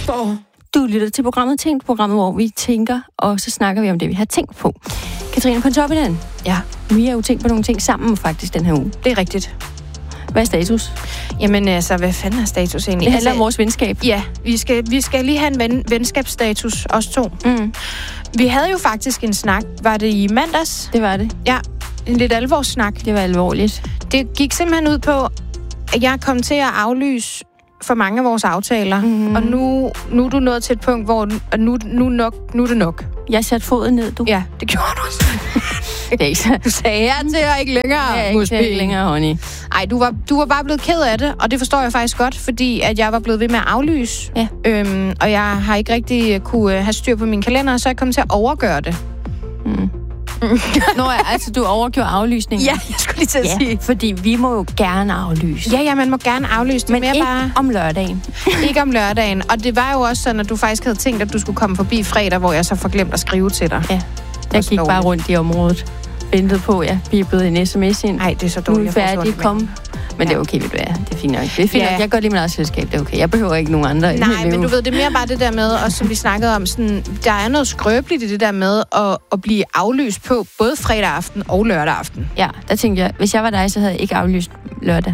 Christiansborg. Du lytter til programmet, hvor vi tænker, og så snakker vi om det, vi har tænkt på. Katrine Pontoppidan. Ja. Vi har jo tænkt på nogle ting sammen faktisk den her uge. Det er rigtigt. Hvad er status? Jamen altså, hvad fanden er status egentlig? Det handler om vores venskab. Ja, vi skal lige have en venskabsstatus, os to. Mm. Vi havde jo faktisk en snak. Var det i mandags? Det var det. Ja, en lidt alvorssnak. Det var alvorligt. Det gik simpelthen ud på, at jeg kom til at aflyse for mange af vores aftaler. Mm. Og nu er du nået til et punkt, hvor nu er det nok. Jeg satte foden ned, du. Ja, det gjorde du også. Det er ikke så. Du sagde ja til at ikke længere. Ja, ikke længere, honey. Ej, du var bare blevet ked af det, og det forstår jeg faktisk godt, fordi at jeg var blevet ved med at aflyse. Ja. Og jeg har ikke rigtig kunne have styr på min kalender, så jeg kom til at overgøre det. Mm. Nå, altså du overgjorde aflysningen. Ja, jeg skulle lige til at sige. Fordi vi må jo gerne aflyse. Ja, man må gerne aflyse det. Men ikke bare om lørdagen. Ikke om lørdagen. Og det var jo også sådan, at du faktisk havde tænkt, at du skulle komme forbi fredag, hvor jeg så får glemt at skrive til dig. Ja, jeg gik bare rundt i området. Ventede på, ja. Vi er blevet en sms ind. Nej, det er så dårligt. Nu er færdig, kom. Men det er okay, ved du hvad. Det er fint nok. Det er fint nok. Jeg kan godt lide mit eget selskab, det er okay. Jeg behøver ikke nogen andre. Nej, men du ved, det er mere bare det der med, og som vi snakkede om, sådan, der er noget skrøbeligt i det der med at blive aflyst på både fredag aften og lørdag aften. Ja, der tænkte jeg, hvis jeg var dig, så havde jeg ikke aflyst lørdag.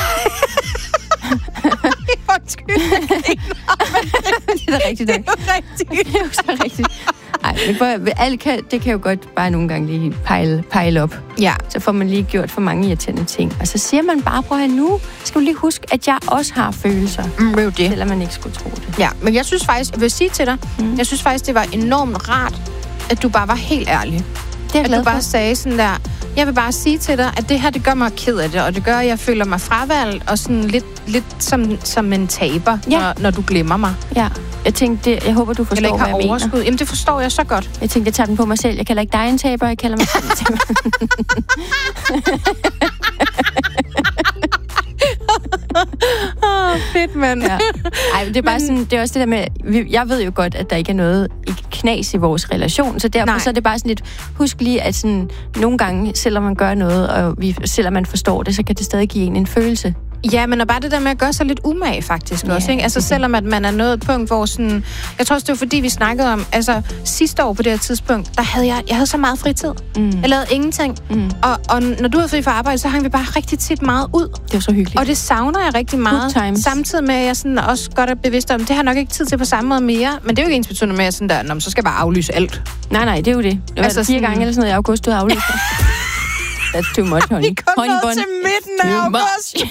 Undskyld, det er da rigtigt. Det er jo rigtigt. Det er jo så rigtigt. Ej, men det kan jo godt bare nogle gange lige pile op. Ja. Så får man lige gjort for mange irriterende ting. Og så siger man bare, prøv at nu skal du lige huske, at jeg også har følelser. Det er jo det. Selvom man ikke skulle tro det. Ja, men jeg synes faktisk, jeg vil sige til dig, jeg synes faktisk, det var enormt rart, at du bare var helt ærlig. Det er at du bare sagde sådan der, jeg vil bare sige til dig, at det her, det gør mig ked af det, og det gør, at jeg føler mig fravalgt, og sådan lidt som en taber, når du glemmer mig. Ja, jeg tænkte, jeg håber, du forstår, hvad jeg mener. Jamen, det forstår jeg så godt. Jeg tænkte, jeg tager den på mig selv. Jeg kalder ikke dig en taber, jeg kalder mig selv en taber. Fedt, mand. Ja. Ej, det er bare sådan, det er også det der med, jeg ved jo godt, at der ikke er noget knas i vores relation, så derfor så er det bare sådan lidt, husk lige, at sådan, nogle gange, selvom man gør noget, og selvom man forstår det, så kan det stadig give en følelse. Ja, men og bare det der med at gøre sig lidt umage, faktisk også, ikke? Altså, selvom at man er nået et punkt, hvor sådan... Jeg tror også, det var fordi, vi snakkede om... Altså, sidste år på det her tidspunkt, der havde jeg havde så meget fritid. Jeg lavede ingenting. Og når du havde fri fra arbejde, så hang vi bare rigtig tit meget ud. Det var så hyggeligt. Og det savner jeg rigtig meget. Samtidig med, at jeg sådan også godt er bevidst om, det har jeg nok ikke tid til på samme måde mere. Men det er jo ikke ensbetydende med, at sådan der, så skal jeg bare aflyse alt. Nej, det er jo det. Det var altså 4 gange eller sådan noget i august, du har aflyst. That's too much, honey. Vi kom ned til midten af august.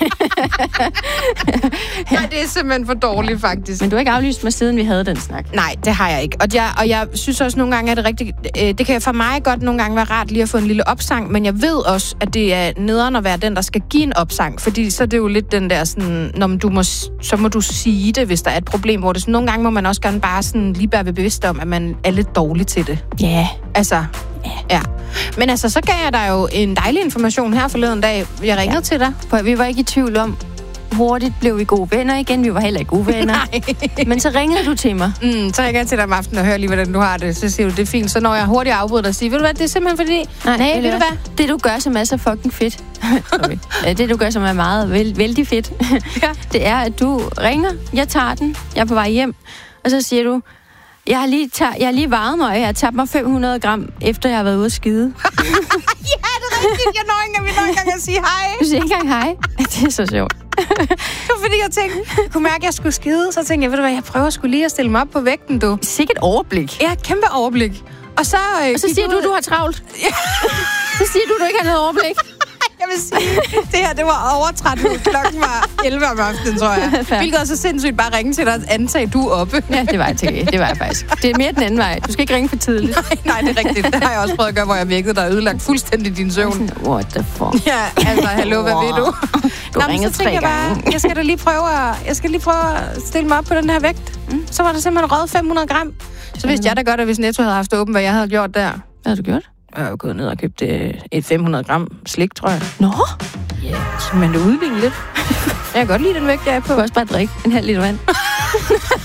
Nej, det er simpelthen for dårligt, faktisk. Men du har ikke aflyst mig, siden vi havde den snak. Nej, det har jeg ikke. Og jeg synes også nogle gange, at det rigtigt... Det kan for mig godt nogle gange være rart lige at få en lille opsang, men jeg ved også, at det er nederen at være den, der skal give en opsang, fordi så er det jo lidt den der sådan, så må du sige det, hvis der er et problem, hvor det sådan, nogle gange må man også gerne bare sådan lige være bevidst om, at man er lidt dårlig til det. Ja. Yeah. Altså... Ja. Men altså, så gav jeg dig jo en dejlig information her forleden dag. Jeg ringede til dig. For vi var ikke i tvivl om, hurtigt blev vi gode venner igen. Vi var heller ikke gode venner. Men så ringede du til mig. Så ringer jeg til dig om aftenen og hører lige, hvordan du har det. Så siger du, det er fint. Så når jeg hurtigt afbryder dig og siger, ved du hvad, det er simpelthen fordi... Nej, ved du hvad? Det du gør, som er så fucking fedt. Det du gør, som er meget vældig fedt. Det er, at du ringer. Jeg tager den. Jeg er på vej hjem. Og så siger du... Jeg har lige varet mig, og jeg har tabt mig 500 gram, efter jeg har været ude at skide. Ja, det er rigtigt. Jeg når ikke engang at sige hej. Du siger ikke engang hej. Det er så sjovt. Det var fordi, jeg kunne mærke, at jeg skulle skide. Så tænkte jeg, ved du hvad, jeg prøver sgu lige at stille mig op på vægten, du. Sikkert overblik. Ja, kæmpe overblik. Og så siger du har travlt. Så siger du ikke har noget overblik. Jeg vil sige, det her, det var overtræthed. Klokken var 11 om aftenen, tror jeg. Hvilket er så sindssygt bare ringe til dig og antage, du er oppe. Ja, det var jeg faktisk. Det er mere den anden vej. Du skal ikke ringe for tidligt. Nej, det er rigtigt. Det har jeg også prøvet at gøre, hvor jeg vækkede dig og ødelagt fuldstændig din søvn. What the fuck? Ja, altså, hallo, hvad ved du? Du ringede 3 gange. Jeg skal lige prøve at stille mig op på den her vægt. Så var der simpelthen røget 500 gram. Så vidste jeg da godt, at hvis Netto havde haft åben, hvad jeg havde gjort der. Hvad havde du gjort? Jeg har gået ned og købt et 500 gram slik, tror jeg. Nå? Ja, så man det udligne lidt. Jeg kan godt lide den vægt, jeg er på. Du kan også bare drikke en halv liter vand.